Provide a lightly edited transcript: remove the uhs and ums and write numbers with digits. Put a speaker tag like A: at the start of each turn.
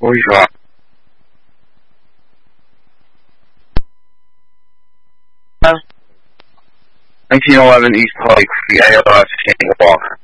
A: Where are you from? 1911 East Holly Creek, ALS King Walker.